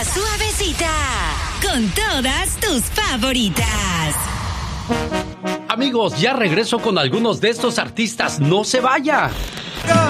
suavecita, con todas tus favoritas. Amigos, ya regreso con algunos de estos artistas. ¡No se vaya!